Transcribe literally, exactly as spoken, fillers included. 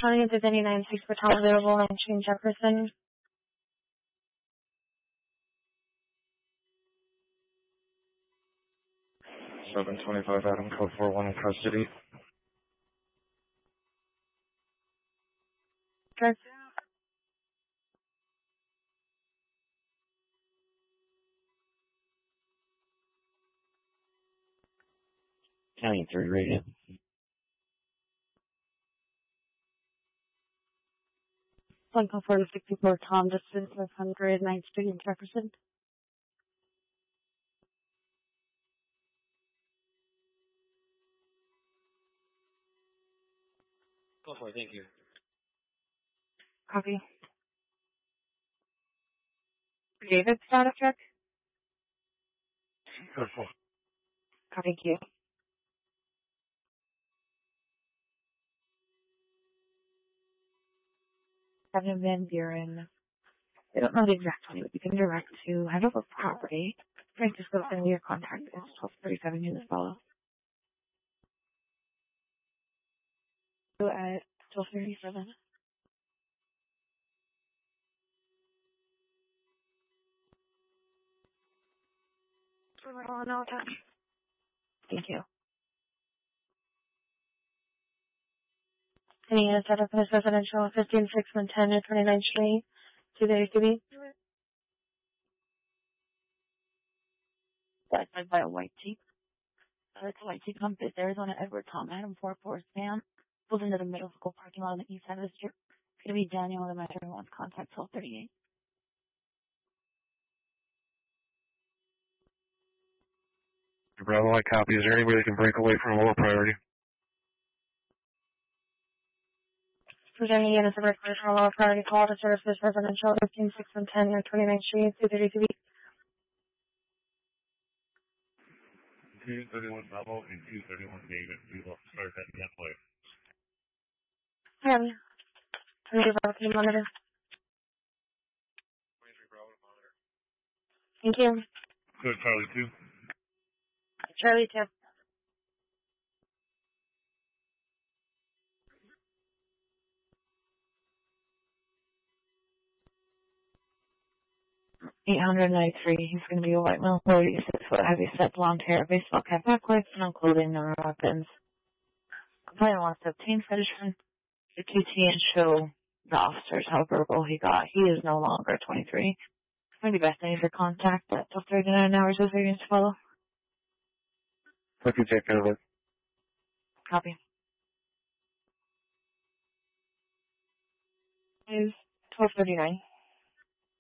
County of ninety-nine, six for Tom available, nineteen Jefferson. seven twenty-five Adam, code four one in custody. Okay. County three radio. one call four sixty-four Tom, distance five hundred, ninth Street in Jefferson. Go for it, thank you. Copy. David, status check. Code four. Copy, thank you. Seven Van Buren. I don't know the exact one, but you can direct to Hanover Property. Francisco, send your contact is twelve thirty-seven units follow. So at twelve thirty-seven. Oh, no, touch. Thank you. Any unit set up in this residential fifteen six one ten or twenty-ninth Street, two thirty-three. That's led by a white Jeep. Uh, it's a white Jeep Compass, Arizona Edward Tom Adam four four Sam. Pulled into the middle school parking lot on the east side of the street. It's going to be Daniel and my everyone's contact twelve thirty-eight. Bravo, I copy. Is there any way they can break away from a lower priority? Presenting units of record for a lower priority call to service this residential fifteen six one ten or twenty-ninth Street, two thirty-three. two thirty-one Bravo and two thirty-one David. We will start that in that place. Hi, twenty-three Bravo, can you monitor? twenty-three Bravo to monitor. Thank you. Good, Charlie two. Charlie two. eight ninety-three, he's going to be a white male, forty-six foot, heavy set, blonde hair, baseball cap, backwards, no clothing, no weapons. Complainant wants to obtain footage from the Q T and show the officers how verbal he got. He is no longer twenty-three. Maybe best name for contact at twelve thirty-nine hours of variance to follow. Let you take care of it. Copy. Is twelve thirty-nine.